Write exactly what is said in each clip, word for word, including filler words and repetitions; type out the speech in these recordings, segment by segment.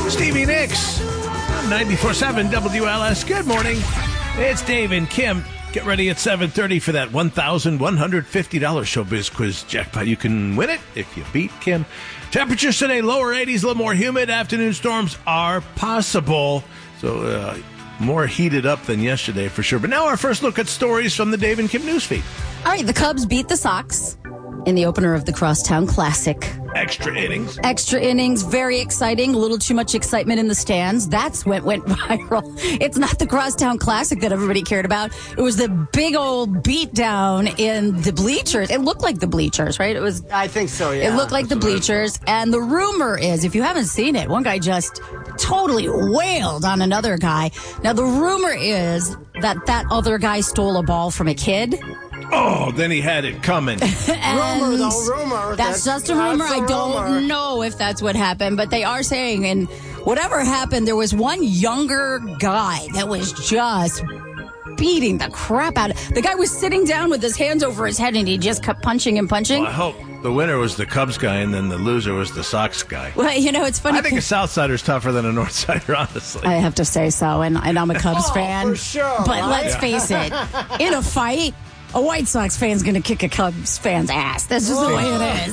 Stevie Nicks, ninety-four seven W L S. Good morning. It's Dave and Kim. Get ready at seven thirty for that one thousand one hundred fifty dollars Showbiz Quiz jackpot. You can win it if you beat Kim. Temperatures today, lower eighties, a little more humid. Afternoon storms are possible. So uh, more heated up than yesterday for sure. But now our first look at stories from the Dave and Kim newsfeed. All right, the Cubs beat the Sox in the opener of the Crosstown Classic. Extra innings. Extra innings, very exciting. A little too much excitement in the stands. That's what went viral. It's not the Crosstown Classic that everybody cared about. It was the big old beatdown in the bleachers. It looked like the bleachers, right? It was. I think so, yeah. It looked like That's the bleachers. And the rumor is, if you haven't seen it, one guy just totally wailed on another guy. Now, the rumor is that that other guy stole a ball from a kid. Oh, then he had it coming. Rumor, though, rumor. That's, that's just a rumor. That's a I don't rumor. know if that's what happened, but they are saying, and whatever happened, there was one younger guy that was just beating the crap out of. The guy was sitting down with his hands over his head, and he just kept punching and punching. Well, I hope the winner was the Cubs guy, and then the loser was the Sox guy. Well, you know, it's funny. I think a Southsider's tougher than a Northsider, honestly. I have to say so, and, and I'm a Cubs Oh, fan. for sure, But right? let's face it, in a fight, a White Sox fan's going to kick a Cubs fan's ass. That's just the way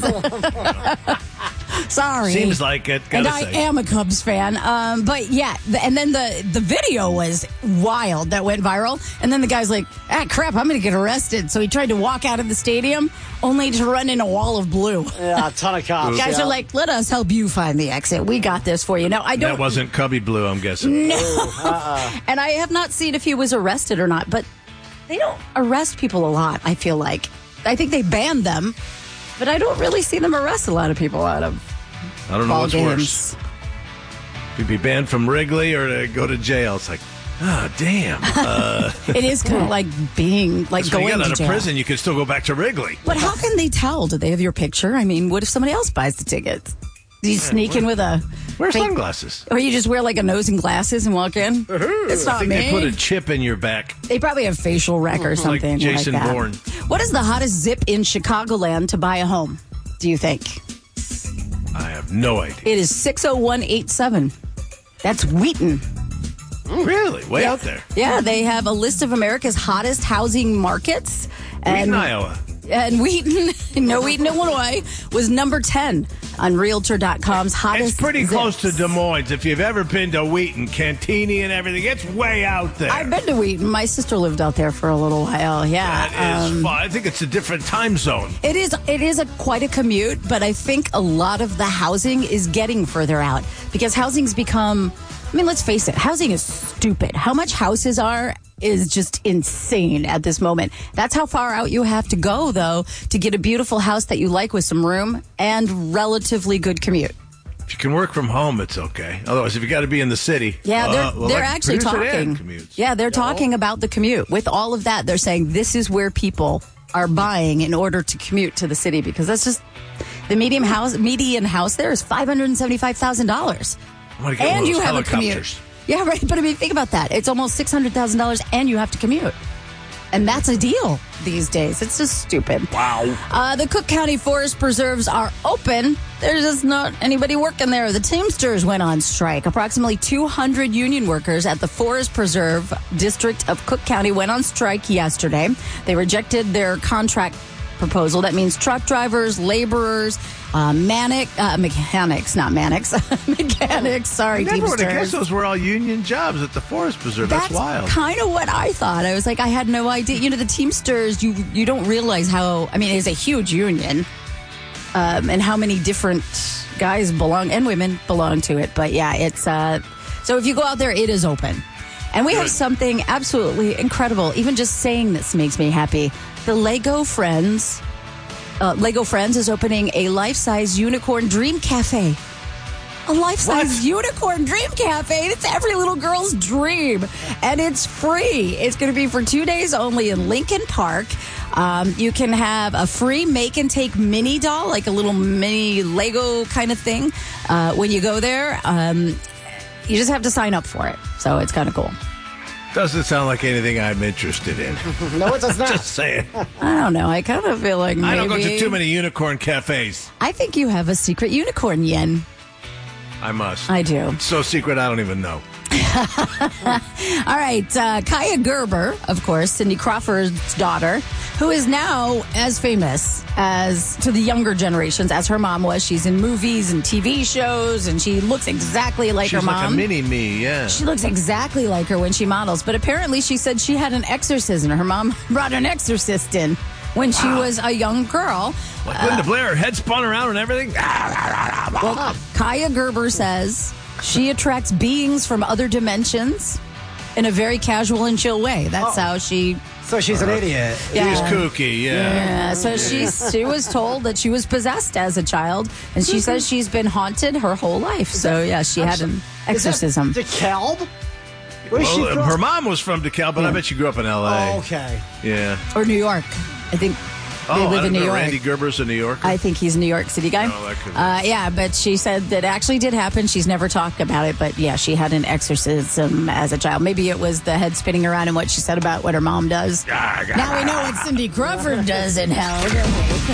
it is. Sorry. Seems like it. And Gotta I say. am a Cubs fan. Um, but yeah, the, and then the, the video was wild that went viral. And then the guy's like, ah, crap, I'm going to get arrested. So he tried to walk out of the stadium only to run in a wall of blue. Yeah, a ton of cops. Guys yeah. are like, let us help you find the exit. We got this for you. Now, I don't. That wasn't Cubby Blue, I'm guessing. No. uh-uh. And I have not seen if he was arrested or not, but they don't arrest people a lot, I feel like. I think they banned them, but I don't really see them arrest a lot of people out of I don't know ball what's games. worse. You'd be banned from Wrigley or to go to jail. It's like, oh, damn. Uh, It is kind of like being, like so you going get to out of jail. prison, you can still go back to Wrigley. But how can they tell? Do they have your picture? I mean, what if somebody else buys the tickets? Do you sneak in with a... Wear fake- sunglasses. Or you just wear like a nose and glasses and walk in? It's I not think me. they put a chip in your back. They probably have facial rec or Like something Jason like that. Bourne. What is the hottest zip in Chicagoland to buy a home, do you think? I have no idea. It is six oh one eight seven. That's Wheaton. Really? Way Yep. out there. Yeah, they have a list of America's hottest housing markets. And, Wheaton, Iowa. and Wheaton, no, Wheaton, Illinois, was number ten on Realtor dot com's hottest It's pretty zips. close to Des Moines. If you've ever been to Wheaton, Cantini and everything, it's way out there. I've been to Wheaton. My sister lived out there for a little while. Yeah. That is um, fun. I think it's a different time zone. It is it is a quite a commute, but I think a lot of the housing is getting further out because housing's become, I mean, let's face it, housing is stupid. How much houses are is just insane at this moment. That's how far out you have to go, though, to get a beautiful house that you like with some room and relatively good commute. If you can work from home, it's okay. Otherwise, if you got to be in the city, Yeah, they're, uh, well, they're like actually producer Dan talking. commutes. Yeah, they're talking about the commute. With all of that, they're saying this is where people are buying in order to commute to the city because that's just the medium house median house there is five hundred seventy-five thousand dollars. I wanna get one And of you those have a commute. helicopters. Yeah, right. But I mean, think about that. It's almost six hundred thousand dollars and you have to commute. And that's a deal these days. It's just stupid. Wow. Uh, the Cook County Forest Preserves are open. There's just not anybody working there. The Teamsters went on strike. Approximately two hundred union workers at the Forest Preserve District of Cook County went on strike yesterday. They rejected their contract proposal. That means truck drivers, laborers, uh, manic, uh, mechanics, not manics, mechanics. Sorry, I never would have guessed Teamsters. those were all union jobs at the Forest Preserve. That's, That's wild. kind of what I thought. I was like, I had no idea. You know, the Teamsters, you you don't realize how, I mean, it's a huge union um, and how many different guys belong and women belong to it. But yeah, it's, uh, so if you go out there, it is open. And we have Good. something absolutely incredible. Even just saying this makes me happy. The Lego Friends, uh, Lego Friends is opening a life-size unicorn dream cafe. A life-size What? unicorn dream cafe. It's every little girl's dream. And it's free. It's going to be for two days only in Lincoln Park. Um, you can have a free make-and-take mini doll, like a little mini Lego kind of thing, uh, when you go there. Um, you just have to sign up for it. So it's kind of cool. Doesn't sound like anything I'm interested in. No, it does not. Just saying. I don't know. I kind of feel like maybe... I don't go to too many unicorn cafes. I think you have a secret unicorn, Yen. I must. I do. It's so secret, I don't even know. All right. Uh, Kaya Gerber, of course, Cindy Crawford's daughter, who is now as famous as to the younger generations as her mom was. She's in movies and T V shows, and she looks exactly like She's her mom. like a mini me, yeah. She looks exactly like her when she models. But apparently she said she had an exorcism. Her mom brought an exorcist in when she Wow. was a young girl. Like Linda Blair, her head spun around and everything. Well, Kaya Gerber says she attracts beings from other dimensions in a very casual and chill way. That's Oh. how she... So she's an idiot. Yeah. She's kooky, yeah. Yeah, so she's, she was told that she was possessed as a child, and she says she's been haunted her whole life. So, yeah, she had an exorcism. Is that DeKalb? Where is she Well, from? her mom was from DeKalb, but I bet she grew up in L A. Oh, okay. Yeah. Or New York. I think they Oh, I live don't in New know. York. Randy Gerber's a New Yorker. I think he's a New York City guy. Oh, that could be. Uh, yeah, but she said that actually did happen. She's never talked about it, but yeah, she had an exorcism as a child. Maybe it was the head spinning around and what she said about what her mom does. Now we know what Cindy Crawford does in hell, don't we?